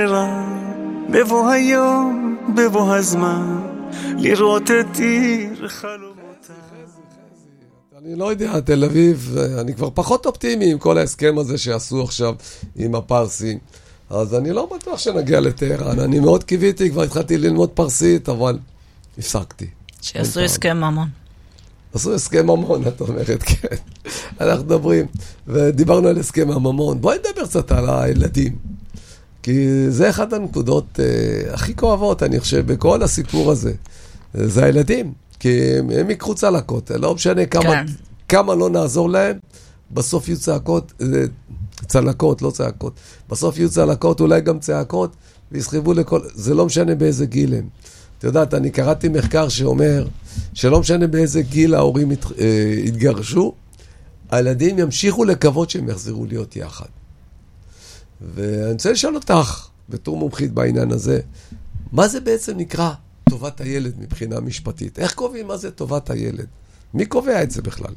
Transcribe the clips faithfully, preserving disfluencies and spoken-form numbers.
בבוא היום, בבוא הזמן, לראות את עיר חלומותה. אני לא יודע, תל אביב, אני כבר פחות אופטימי עם כל ההסכם הזה שעשו עכשיו עם הפרסים. אז אני לא בטוח שנגיע לטהרן. אני מאוד קיוויתי, כבר התחלתי ללמוד פרסית, אבל הפסקתי. שעשו הסכם ממון. עשו הסכם ממון, את אומרת, כן. אנחנו מדברים, ודיברנו על הסכם הממון. בואי נדבר קצת על הילדים. כי זה אחד הנקודות אה, הכי כואבות, אני חושב, בכל הסיפור הזה. זה הילדים. כי הם, הם יקחו צלקות. לא משנה כמה, כן. כמה לא נעזור להם, בסוף יהיו צעקות, צלקות, לא צעקות. בסוף יהיו צלקות, אולי גם צעקות, ויסחבו לכל... זה לא משנה באיזה גיל הם. אתה יודעת, אני קראתי מחקר שאומר, שלא משנה באיזה גיל ההורים ית, אה, התגרשו, הילדים ימשיכו לקוות שהם יחזרו להיות יחד. ואני רוצה לשאול אותך, בתור מומחית בעניין הזה, מה זה בעצם נקרא טובת הילד מבחינה משפטית? איך קובעים מה זה טובת הילד? מי קובע את זה בכלל?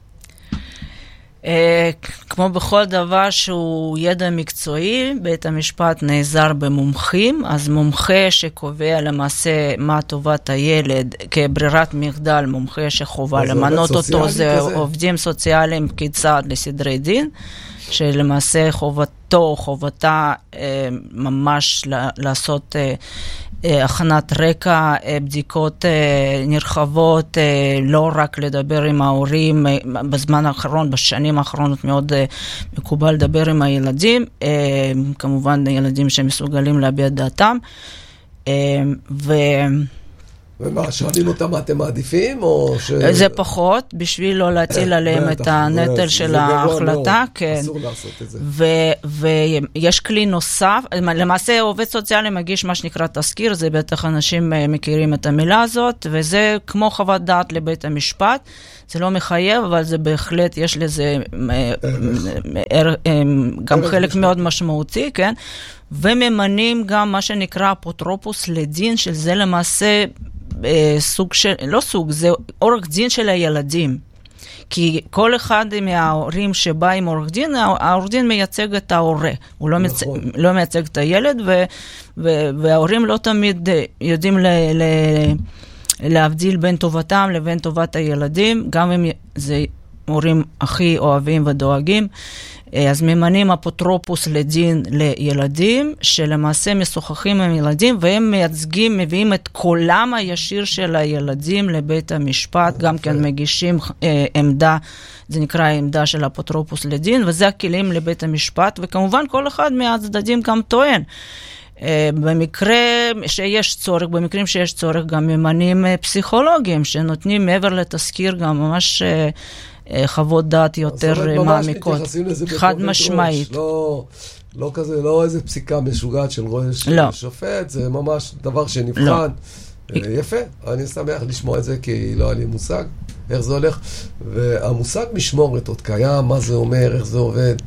כמו בכל דבר שהוא ידע מקצועי, בית המשפט נעזר במומחים, אז מומחה שקובע למעשה מה טובת הילד כברירת מחדל, מומחה שחובה למנות אותו, זה עובדים סוציאליים כצד לסדרי דין, שלמעשה חובתו, חובתה ממש לעשות הכנת רקע, בדיקות נרחבות, לא רק לדבר עם ההורים, בזמן האחרון, בשנים האחרונות מאוד מקובל לדבר עם הילדים, כמובן ילדים שמסוגלים להביע דעתם, ו... ומה, שואלים אותם מה אתם מעדיפים? או ש... זה פחות, בשביל לא להטיל עליהם את הנטל של ההחלטה, כן. אסור לעשות את זה. ויש כלי נוסף, למעשה עובד סוציאלי מגיש מה שנקרא תזכיר, זה בטח אנשים מכירים את המילה הזאת, וזה כמו חוות דעת לבית המשפט, זה לא מחייב, אבל זה בהחלט, יש לזה גם חלק מאוד משמעותי, כן? וממנים גם מה שנקרא אפוטרופוס לדין, שזה למעשה סוג של, לא סוג, זה עורך דין של הילדים. כי כל אחד מההורים שבא עם עורך דין, העורך דין מייצג את ההורה. הוא לא, מייצג, לא מייצג את הילד, ו, ו, וההורים לא תמיד יודעים ל, ל, להבדיל בין טובתם לבין טובת הילדים, גם אם זה הורים הכי אוהבים ודואגים. אז ממנים אפוטרופוס לדין לילדים, שלמעשה משוחחים עם ילדים, והם מייצגים, מביאים את קולם הישיר של הילדים לבית המשפט, גם כן מגישים אה, עמדה, זה נקרא עמדה של אפוטרופוס לדין, וזה הכלים לבית המשפט, וכמובן כל אחד מהצדדים גם טוען. במקרה שיש צורך, במקרים שיש צורך גם ממנים פסיכולוגים, שנותנים מעבר לתזכיר גם ממש חוות דעת יותר מעמיקות. חד משמעית. לא, לא כזה, לא איזה פסיקה משוגעת של ראש לא. שופט, זה ממש דבר שנבחן. לא. יפה, אני שמח לשמוע את זה, כי לא היה לי מושג איך זה הולך. והמושג משמורת עוד קיים, מה זה אומר, איך זה עובד?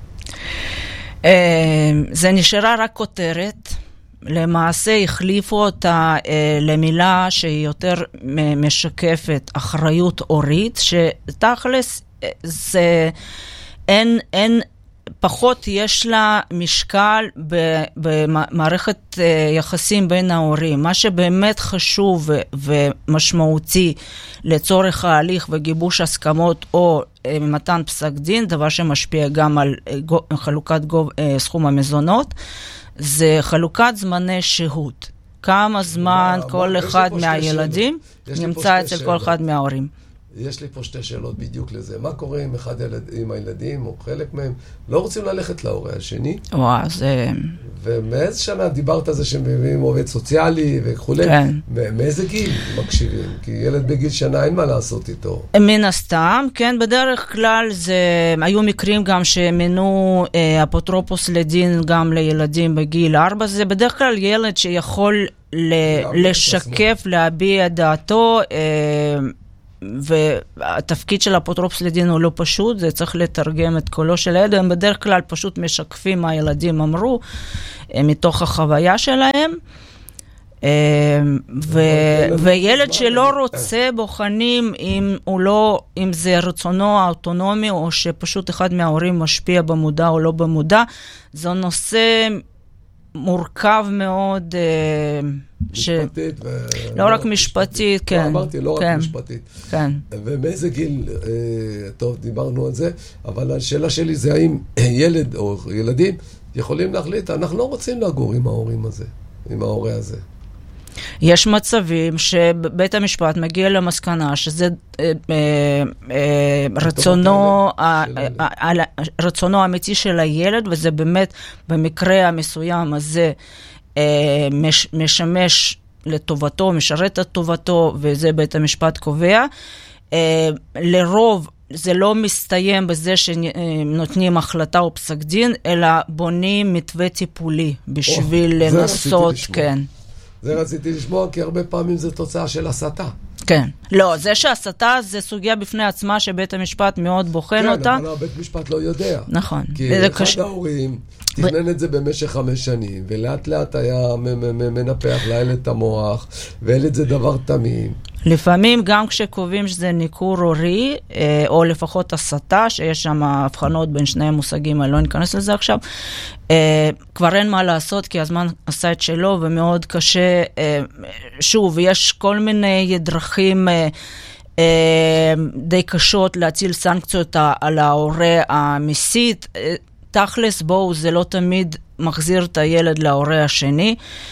זה נשארה רק כותרת. למעשה החליפו אותה אה, למילה שהיא יותר משקפת אחריות הורית, שתכלס זה אין, אין, פחות יש לה משקל במערכת אה, יחסים בין ההורים. מה שבאמת חשוב ו- ומשמעותי לצורך ההליך וגיבוש הסכמות או אה, מתן פסק דין, דבר שמשפיע גם על אה, גו, חלוקת גוב, אה, סכום המזונות, זה חלוקת זמני שהות. כמה זמן כל אחד מהילדים נמצא אצל כל אחד מההורים. יש לי פה שתי שאלות בדיוק לזה. מה קורה עם אחד ילד, עם הילדים, או חלק מהם לא רוצים ללכת להורה השני? וואו, זה... ומאיזה שנה דיברת על זה שהם מביאים עובד סוציאלי וכולי? כן. מאיזה גיל מקשיבים? כי ילד בגיל שנה אין מה לעשות איתו. מן הסתם, כן, בדרך כלל זה... היו מקרים גם שמינו אה, אפוטרופוס לדין גם לילדים בגיל ארבע. זה בדרך כלל ילד שיכול ל... לשקף, להביע דעתו, אה, והתפקיד של אפוטרופוס לדין הוא לא פשוט, זה צריך לתרגם את קולו של הילד, הם בדרך כלל פשוט משקפים מה הילדים אמרו, מתוך החוויה שלהם, וילד שלא רוצה בוחנים אם הוא לא, אם זה רצונו האוטונומי, או שפשוט אחד מההורים משפיע במודע או לא במודע, זה נושא מורכב מאוד, משפטית. לא רק משפטית, כן. אמרתי, לא רק משפטית. כן. ומאיזה גיל, טוב, דיברנו על זה, אבל השאלה שלי זה האם ילד או ילדים יכולים להחליט, אנחנו לא רוצים לגור עם ההורים הזה, עם ההורה הזה. יש מצבים שבית המשפט מגיע למסקנה שזה רצונו, רצונו האמיתי של הילד, וזה באמת במקרה המסוים הזה משמש לטובתו, משרת את טובתו, וזה בית המשפט קובע. לרוב זה לא מסתיים בזה שנותנים החלטה או פסק דין, אלא בונים מתווה טיפולי בשביל לנסות, כן. זה רציתי לשמוע, כי הרבה פעמים זה תוצאה של הסתה. כן. לא, זה שהסתה זה סוגיה בפני עצמה שבית המשפט מאוד בוחן כן, אותה. כן, אבל בית המשפט לא יודע. נכון. כי אחד קש... ההורים תכנן את זה במשך חמש שנים, ולאט לאט היה מנפח לילד את המוח, וילד זה דבר תמים. לפעמים גם כשקובעים שזה ניכור הורי, או לפחות הסתה, שיש שם הבחנות בין שני המושגים, אני לא ניכנס לזה עכשיו, כבר אין מה לעשות, כי הזמן עשה את שלו, ומאוד קשה, שוב, יש כל מיני דרכים די קשות להטיל סנקציות על ההורה המסית. תכלס, בואו, זה לא תמיד מחזיר את הילד להורה השני.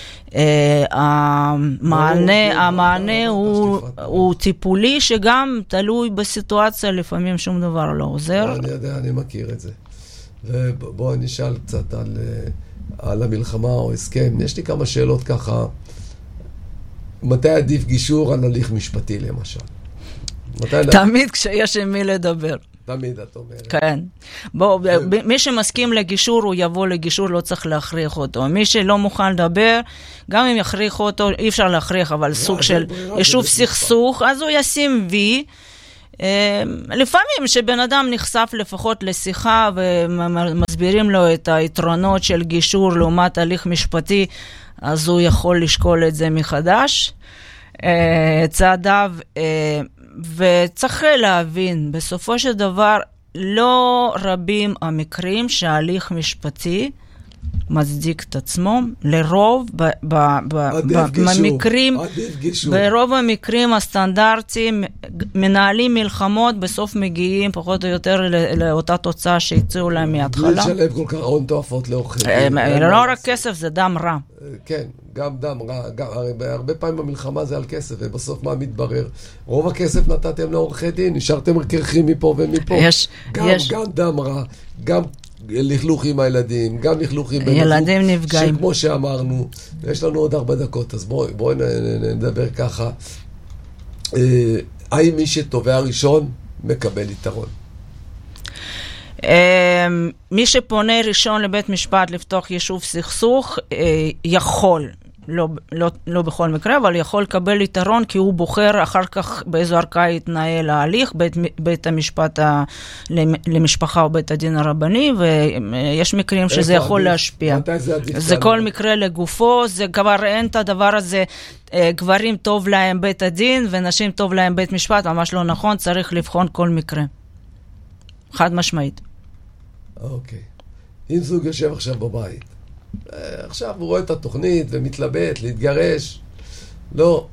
המענה, המענה הוא טיפולי, שגם תלוי בסיטואציה, לפעמים שום דבר לא עוזר. אני יודע, אני מכיר את זה. ובואו נשאל קצת על, על המלחמה או הסכם. יש לי כמה שאלות ככה. מתי עדיף גישור על הליך משפטי למשל? תמיד כשיש עם מי לדבר. תמיד את אומרת. כן. בוא, מי שמסכים לגישור, הוא יבוא לגישור, לא צריך להכריח אותו. מי שלא מוכן לדבר, גם אם יכריח אותו, אי אפשר להכריח, אבל סוג של יישוב סכסוך, אז הוא ישים וי. לפעמים שבן אדם נחשף לפחות לשיחה, ומסבירים לו את היתרונות של גישור לעומת הליך משפטי, אז הוא יכול לשקול את זה מחדש. צעדיו, וצריך להבין, בסופו של דבר, לא רבים המקרים שההליך משפטי מצדיק את עצמו. לרוב, במקרים, ברוב המקרים הסטנדרטיים, מנהלים מלחמות, בסוף מגיעים פחות או יותר לאותה תוצאה שהציעו להם מההתחלה. בלי לשלב כל כך הון תועפות לאוכל. לא רק כסף, זה דם רע. כן, גם דם רע. הרבה פעמים המלחמה זה על כסף, ובסוף מה מתברר? רוב הכסף נתתם לעורכי דין, נשארתם קרחים מפה ומפה. גם דם רע, גם לכלוך עם הילדים, גם לכלוך עם ילדים נפגעים. שכמו שאמרנו, יש לנו עוד ארבע דקות, אז בואי, בואי נדבר ככה. האם מי שתובע ראשון מקבל יתרון? מי שפונה ראשון לבית משפט לפתוח יישוב סכסוך, יכול. לא, לא, לא בכל מקרה, אבל יכול לקבל יתרון, כי הוא בוחר אחר כך באיזו ערכאה יתנהל ההליך, בית, בית המשפט ה, למשפחה או בית הדין הרבני, ויש מקרים שזה יכול עדיף? להשפיע. זה, זה כל מקרה לגופו, זה כבר אין את הדבר הזה, גברים טוב להם בית הדין, ונשים טוב להם בית משפט, ממש לא נכון, צריך לבחון כל מקרה. חד משמעית. אוקיי. אם זוג יושב עכשיו בבית, עכשיו הוא רואה את התוכנית ומתלבט, להתגרש. לא.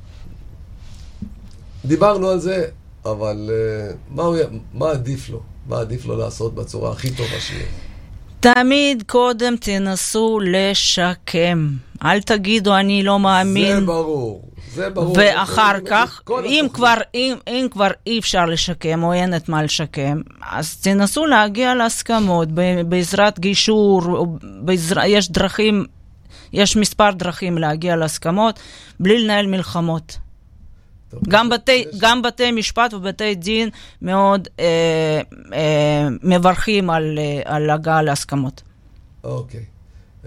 דיברנו על זה, אבל מה, הוא, מה עדיף לו? מה עדיף לו לעשות בצורה הכי טובה שיהיה? תמיד קודם תנסו לשקם. אל תגידו אני לא מאמין. זה ברור. זה ברור. ואחר כך, אם כבר, אם, אם כבר אי אפשר לשקם או אין את מה לשקם, אז תנסו להגיע להסכמות בעזרת גישור, בעזרת, יש דרכים, יש מספר דרכים להגיע להסכמות, בלי לנהל מלחמות. טוב, גם, בתי, יש... גם בתי משפט ובתי דין מאוד אה, אה, מברכים על, אה, על הגעה להסכמות. אוקיי. אה,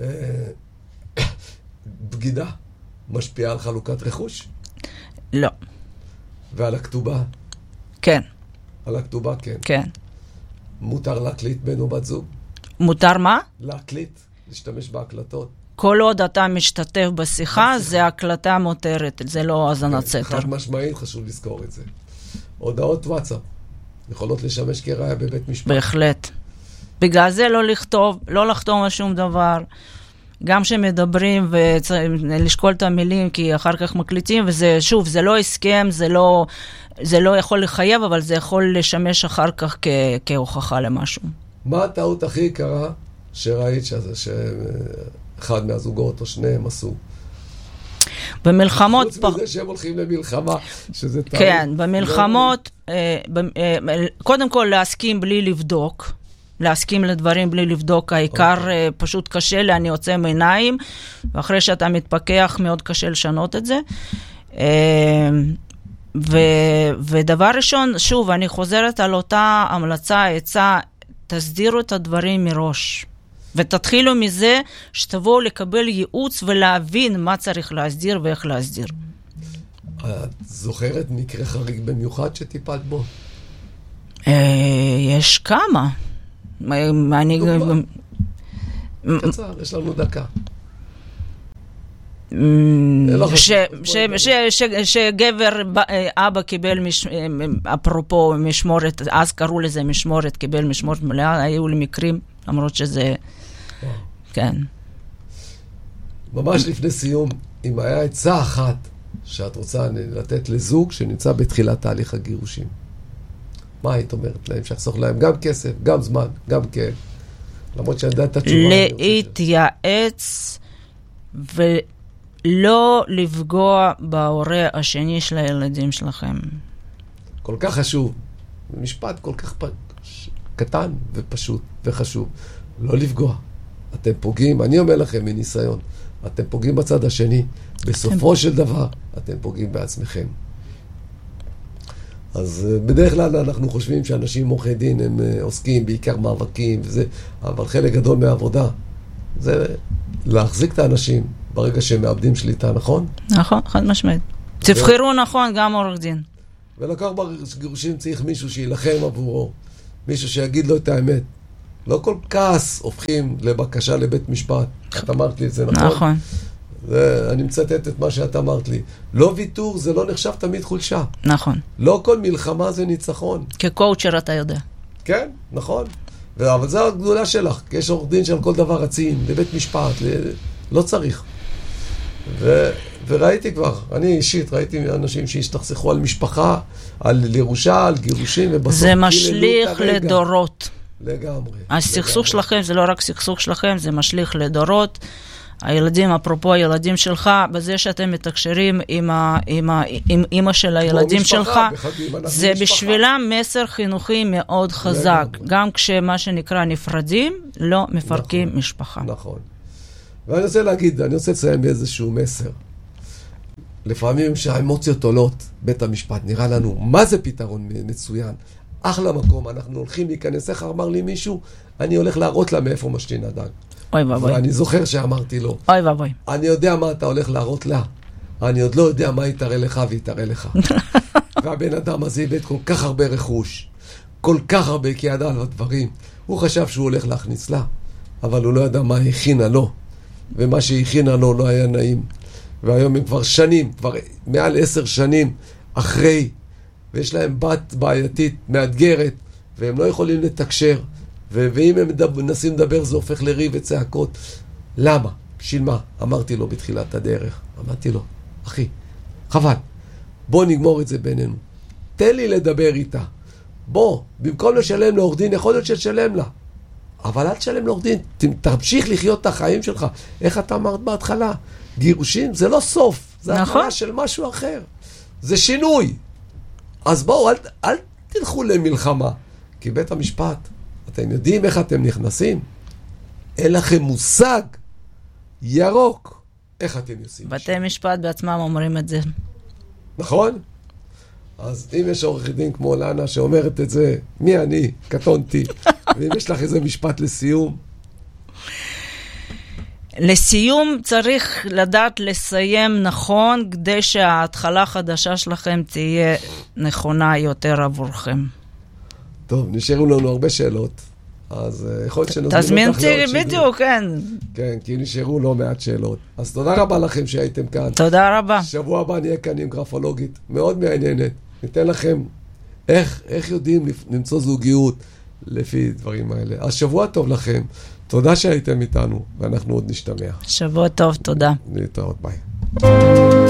בגידה משפיעה על חלוקת רכוש? לא. ועל הכתובה? כן. על הכתובה, כן. כן. מותר להקליט בן או בת זוג? מותר מה? להקליט, להשתמש בהקלטות. כל עוד אתה משתתף בשיחה, זה הקלטה מותרת, זה לא האזנת סתר. חד משמעית, חשוב לזכור את זה. הודעות וואטסאפ יכולות לשמש כראיה בבית משפט. בהחלט. בגלל זה לא לכתוב, לא לחתום על שום דבר. גם שמדברים ולשקול את המילים, כי אחר כך מקליטים, וזה, שוב, זה לא הסכם, זה לא, זה לא יכול לחייב, אבל זה יכול לשמש אחר כך כ, כהוכחה למשהו. מה הטעות הכי יקרה שראית שזה, שאחד מהזוגות או שניהם עשו? במלחמות... חוץ מזה שהם הולכים למלחמה, שזה טעות. כן, במלחמות, קודם כל להסכים בלי לבדוק, להסכים לדברים בלי לבדוק, העיקר פשוט קשה לי, אני יוצא מעיניים, ואחרי שאתה מתפקח מאוד קשה לשנות את זה. ודבר ראשון, שוב, אני חוזרת על אותה המלצה, עצה, תסדירו את הדברים מראש. ותתחילו מזה שתבואו לקבל ייעוץ ולהבין מה צריך להסדיר ואיך להסדיר. את זוכרת מקרה חריג במיוחד שטיפלת בו? יש כמה. דוגמה. קצר, יש לנו דקה. שגבר, אבא קיבל, אפרופו משמורת, אז קראו לזה משמורת, קיבל משמורת מלאה, היו לי מקרים, למרות שזה... כן. ממש לפני סיום, אם היה עצה אחת שאת רוצה לתת לזוג שנמצא בתחילת תהליך הגירושים, מה היית אומרת להם? שיחסוך להם גם כסף, גם זמן, גם כאב. למרות שאני יודעת את התשובה. להתייעץ ולא לפגוע בהורה השני של הילדים שלכם. כל כך חשוב. משפט כל כך קטן ופשוט וחשוב. לא לפגוע. אתם פוגעים, אני אומר לכם מניסיון, אתם פוגעים בצד השני. בסופו של דבר, אתם פוגעים בעצמכם. אז בדרך כלל אנחנו חושבים שאנשים עורכי דין הם עוסקים בעיקר מאבקים וזה, אבל חלק גדול מהעבודה זה להחזיק את האנשים ברגע שהם מאבדים שליטה, נכון? נכון, חד משמעית. תבחרו נכון גם עורך דין. ולקח בגירושים צריך מישהו שילחם עבורו, מישהו שיגיד לו את האמת. לא כל כעס הופכים לבקשה לבית משפט. את אמרת לי את זה, נכון? נכון. זה, אני מצטט את מה שאת אמרת לי. לא ויתור, זה לא נחשב תמיד חולשה. נכון. לא כל מלחמה זה ניצחון. כקואוצ'ר אתה יודע. כן, נכון. ו- אבל זו הגדולה שלך, כי יש עורך דין של כל דבר רצים, לבית משפט, ל- לא צריך. ו- וראיתי כבר, אני אישית ראיתי אנשים שהשתכסכו על משפחה, על ירושה, על גירושים, ובסוף... זה משליך לדורות. לגמרי. הסכסוך שלכם זה לא רק סכסוך שלכם, זה משליך לדורות. הילדים, אפרופו הילדים שלך, בזה שאתם מתקשרים עם, ה, עם, ה, עם אמא של הילדים משפחה, שלך, בחגים, זה משפחה. בשבילם מסר חינוכי מאוד חזק. לגמרי. גם כשמה שנקרא נפרדים, לא מפרקים נכון, משפחה. נכון. ואני רוצה להגיד, אני רוצה לסיים באיזשהו מסר. לפעמים שהאמוציות עולות, בית המשפט נראה לנו, מה זה פתרון מצוין? אחלה מקום, אנחנו הולכים להיכנס, איך אמר לי מישהו, אני הולך להראות לה מאיפה משתין הדג. אוי ואבוי. ואני זוכר שאמרתי לו, אוי ואבוי. אני יודע מה אתה הולך להראות לה, אני עוד לא יודע מה יתראה לך ויתראה לך. והבן אדם הזה איבד כל כך הרבה רכוש, כל כך הרבה כי ידע על הדברים. הוא חשב שהוא הולך להכניס לה, אבל הוא לא ידע מה הכינה לו, ומה שהכינה לו לא היה נעים. והיום הם כבר שנים, כבר מעל עשר שנים אחרי, ויש להם בת בעייתית, מאתגרת, והם לא יכולים לתקשר, ו- ואם הם מדבר, מנסים לדבר זה הופך לריב וצעקות. למה? בשביל מה? אמרתי לו בתחילת הדרך, אמרתי לו, אחי, חבל, בוא נגמור את זה בינינו. תן לי לדבר איתה. בוא, במקום לשלם לעורך דין, יכול להיות שתשלם לה. אבל אל תשלם לעורך דין, תמשיך לחיות את החיים שלך. איך אתה אמרת בהתחלה? גירושים זה לא סוף, זה נכון. התחלה של משהו אחר. זה שינוי. אז בואו, אל, אל תלכו למלחמה. כי בית המשפט, אתם יודעים איך אתם נכנסים? אין לכם מושג ירוק. איך אתם עושים? בתי משפט בעצמם אומרים את זה. נכון? אז אם יש עורך דין כמו לנה שאומרת את זה, מי אני? קטונתי. ואם יש לך איזה משפט לסיום? לסיום צריך לדעת לסיים נכון, כדי שההתחלה החדשה שלכם תהיה נכונה יותר עבורכם. טוב, נשארו לנו הרבה שאלות. אז יכול להיות שנזמין אותך תזמין אותי בדיוק, כן. כן, כי נשארו לא מעט שאלות. אז תודה רבה לכם שהייתם כאן. תודה רבה. שבוע הבא נהיה כאן עם גרפולוגית מאוד מעניינת. ניתן לכם איך, איך יודעים למצוא זוגיות לפי דברים האלה. אז שבוע טוב לכם. תודה שהייתם איתנו, ואנחנו עוד נשתמע. שבוע טוב, תודה. להתראות, ביי.